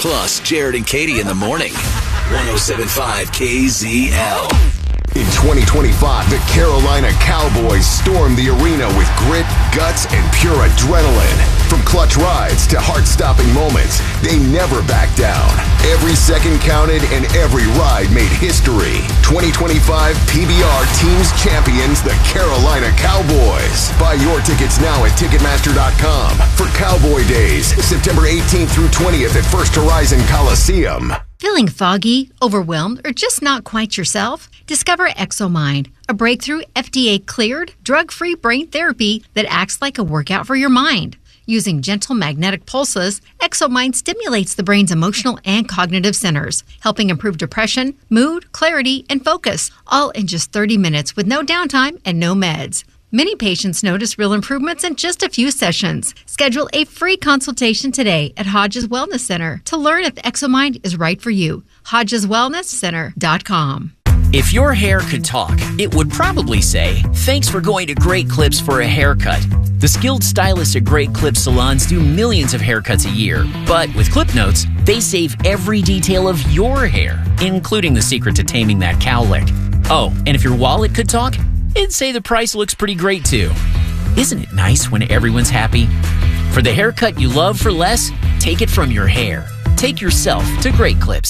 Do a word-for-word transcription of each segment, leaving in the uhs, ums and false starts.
Plus, Jared and Katie in the morning. one oh seven point five K Z L. In twenty twenty-five, the Carolina Cowboys storm the arena with grit, guts, and pure adrenaline. From clutch rides to heart-stopping moments, they never back down. Every second counted and every ride made history. twenty twenty-five P B R Teams Champions, the Carolina Cowboys. Buy your tickets now at Ticketmaster dot com for Cowboy Days, September eighteenth through twentieth at First Horizon Coliseum. Feeling foggy, overwhelmed, or just not quite yourself? Discover ExoMind, a breakthrough F D A-cleared, drug-free brain therapy that acts like a workout for your mind. Using gentle magnetic pulses, ExoMind stimulates the brain's emotional and cognitive centers, helping improve depression, mood, clarity, and focus, all in just thirty minutes with no downtime and no meds. Many patients notice real improvements in just a few sessions. Schedule a free consultation today at Hodges Wellness Center to learn if ExoMind is right for you. Hodges Wellness Center dot com. If your hair could talk, it would probably say, "Thanks for going to Great Clips for a haircut." The skilled stylists at Great Clips salons do millions of haircuts a year. But with Clip Notes, they save every detail of your hair, including the secret to taming that cowlick. Oh, and if your wallet could talk, it'd say the price looks pretty great too. Isn't it nice when everyone's happy? For the haircut you love for less, take it from your hair. Take yourself to Great Clips.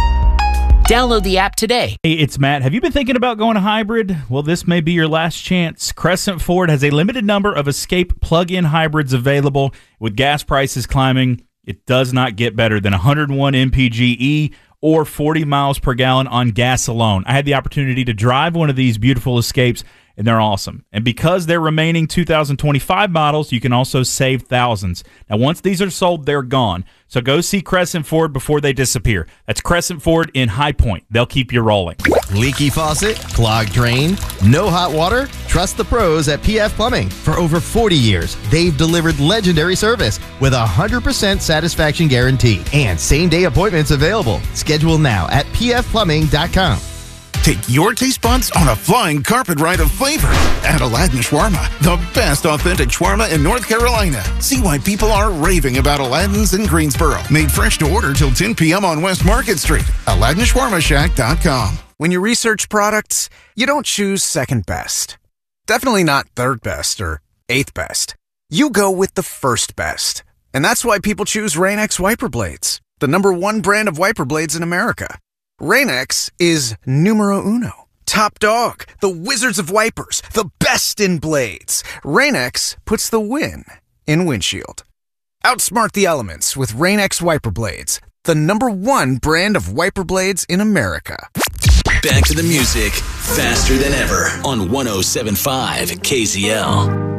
Download the app today. Hey, it's Matt. Have you been thinking about going hybrid? Well, this may be your last chance. Crescent Ford has a limited number of Escape plug-in hybrids available. With gas prices climbing, it does not get better than one hundred one M P G E or forty miles per gallon on gas alone. I had the opportunity to drive one of these beautiful Escapes, and they're awesome. And because they're remaining two thousand twenty-five models, you can also save thousands. Now, once these are sold, they're gone. So go see Crescent Ford before they disappear. That's Crescent Ford in High Point. They'll keep you rolling. Leaky faucet? Clogged drain? No hot water? Trust the pros at P F Plumbing. For over forty years, they've delivered legendary service with a one hundred percent satisfaction guarantee and same-day appointments available. Schedule now at P F plumbing dot com. Take your taste buds on a flying carpet ride of flavor at Aladdin Shawarma, the best authentic shawarma in North Carolina. See why people are raving about Aladdin's in Greensboro. Made fresh to order till ten p.m. on West Market Street. Aladdin Shawarma Shack dot com. When you research products, you don't choose second best. Definitely not third best or eighth best. You go with the first best. And that's why people choose Rain-X Wiper Blades, the number one brand of wiper blades in America. Rain-X is numero uno. Top dog. The wizards of wipers. The best in blades. Rain-X puts the win in windshield. Outsmart the elements with Rain-X Wiper Blades, the number one brand of wiper blades in America. Back to the music, faster than ever on one oh seven point five K Z L.